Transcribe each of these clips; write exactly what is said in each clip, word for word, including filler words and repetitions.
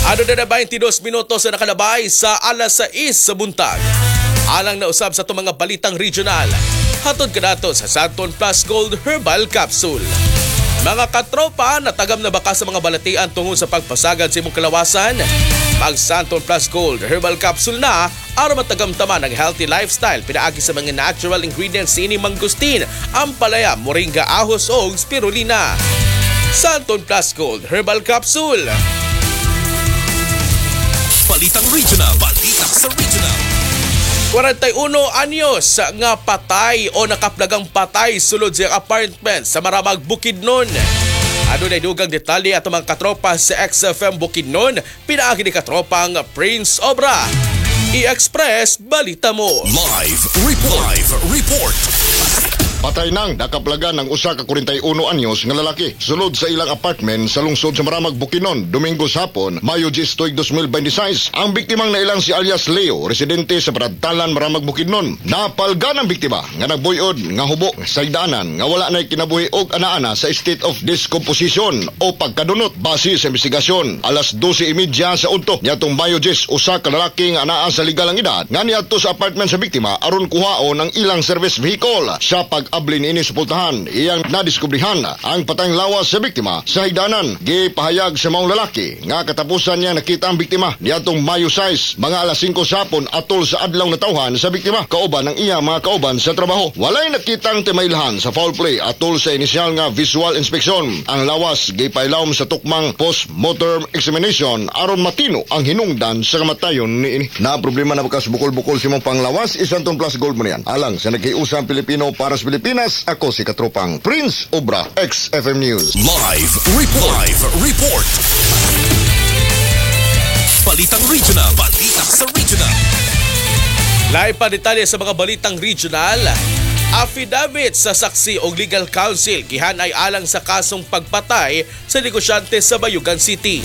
Ano na na twenty-dos minutos na nakalabay sa alas sais sa buntag. Alang na usab sa itong mga balitang regional. Hatod ka nato sa Santon Plus Gold Herbal Capsule. Mga katropa, natagam na baka sa mga balatian tungod sa pagpasagad sa imong kalawasan? Mag Santon Plus Gold Herbal Capsule na para matagam-tama ng healthy lifestyle. Pinaagi sa mga natural ingredients ini mangustin, ampalaya, moringa, ahos o spirulina. Santon Plus Gold Herbal Capsule. Balitang regional, balitang sa regional. forty-one anyos nga patay o nakaplagang patay sulod sa apartment sa Maramag, Bukidnon. Ano na dugang detalye at mga katropa sa X F M Bukidnon, pinaagi ni katropang Prince Obra. I-express balita mo. Live report. Live report. Patay nang nakaplagan ng usa ka forty-one anyos nga lalaki sulod sa ilang apartment sa lungsod sa Maramag, Bukidnon, Domingo hapon, Mayo diyes tuig dos mil beintiséis. Ang biktimang nailang si alias Leo, residente sa Paradtalan, Maramag, Bukidnon. Napalgan ang biktima nga nagbuyod nga hubo sa higdaanan nga wala na'y kinabuhi og anaana sa state of discomposition o pagkadunot. Base sa investigasyon, alas dose y media sa udto niadtong Mayo diyes, usa ka lalaki nga anaa sa legal ang edad nga niadto sa apartment sa biktima aron kuhaon ang ilang service vehicle. Sa pag ablin ini supultahan, iyang nadiskubrihan ang patayng lawas sa biktima sa higdanan. Gipahayag sa maong lalaki nga katapusan niya nakita ang biktima niadtong Mayo sais mga alas singko sapon atol sa adlaw na tawhan sa biktima kauban ng iya mga kauban sa trabaho. Walay nakitang timailhan sa foul play atol sa inisyal nga visual inspection. Ang lawas gipailawom sa tukmang post-mortem examination aron matino ang hinungdan sa kamatayon ni ini. Na problema na bakas bukol-bukol si mong panglawas, Santon Plus Gold mo niyan. Alang sa nagkiusang Pilipino para sa Pilipinas, ako si katropang Prince Obra, X F M News. Live report. Live report. Balitang regional, balitang sa regional. Live pa detalye sa mga balitang regional. Affidavit sa saksi o legal counsel gihanay alang sa kasong pagpatay sa negosyante sa Bayugan City.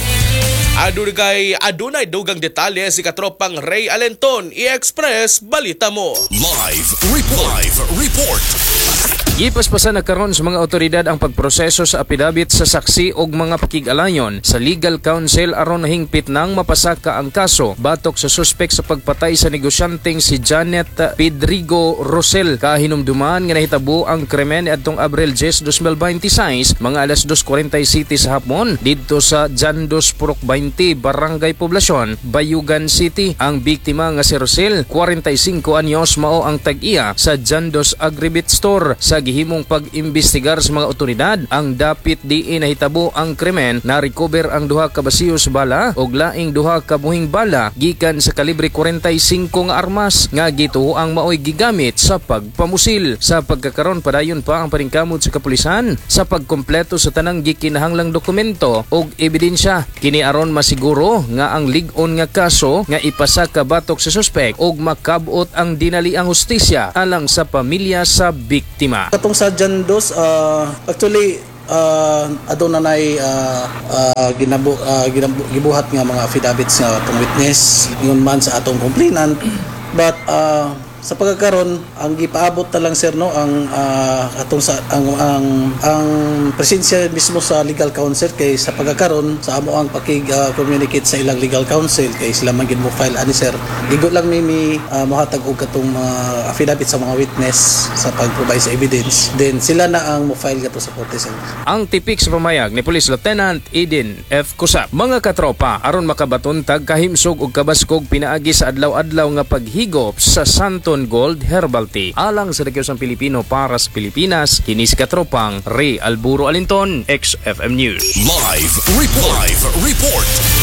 Adunay adunay dugang detalye si katropang Ray Alenton. I-express balita mo. Live report. Live report. Gipaspasan na karon sa mga otoridad ang pagproseso sa apidabit sa saksi ug mga pakig-alayon sa legal counsel aron hingpit nang mapasaka ang kaso batok sa suspek sa pagpatay sa negosyanteng si Janet Pedrigo Rosel. Kahinumduman nga nahitabo ang krimen adtong Abril diyes, dos mil beintiséis mga alas dos kuwarenta-siyete sa hapon didto sa Jandos Purok twenty, Barangay Poblasyon, Bayugan City. Ang biktima nga si Rosel, forty-five anyos, mao ang tag-iya sa Jandos Agribit Store. Sa gihimong pag-imbestigar sa mga otoridad, ang dapit diin nahitabo ang krimen na recover ang duha ka basiyos bala ug laing duha ka buhing bala gikan sa kalibre forty-five nga armas nga gituo ang maoy gigamit sa pagpamusil. Sa pagkakaron padayon pa ang paningkamot sa kapulisan sa pagkompleto sa tanang gikinahanglang dokumento ug ebidensya. Kini aron masiguro nga ang lig-on nga kaso nga ipasaka batok sa suspek ug makabot ang dinaliang hustisya alang sa pamilya sa biktima. Katong sa Jandos, uh, actually uh, aduna nay uh, uh, ginabu, uh, ginabu, gibuhat nga mga affidavits nga atong witness ingon man sa atong complainant, but uh, sa pagkakaron ang gipaabot ta lang sir no ang uh, atong sa ang ang ang presensya mismo sa legal counsel kay sa pagkakaron sa amo ang pakig uh, communicate sa ilang legal counsel kay sila man gid mo file ani sir igo lang mi mi uh, mohatag og katong uh, affidavit sa mga witness sa pag-provide sa evidence, then sila na ang mo file kato sa korte sir. Ang tipik sa pamayag ni Police Lieutenant Eden F. Kusap. Mga katropa, aron makabaton tag kahimsog ug kabaskog pinaagi sa adlaw-adlaw nga paghigop sa Santon Gold Herbal Tea alang sa dakiusang Pilipino para sa Pilipinas. Kini si katropang Ray Alburo Alinton, X F M News. Live report. Live report.